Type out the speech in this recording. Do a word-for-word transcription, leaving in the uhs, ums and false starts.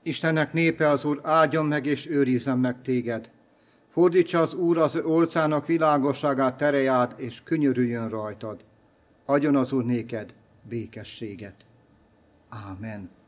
Istennek népe az Úr áldjon meg és őrizzen meg téged. Fordítsa az Úr az ő orcának világosságát tereját, és könyörüljön rajtad. Adjon az Úr néked békességet. Ámen.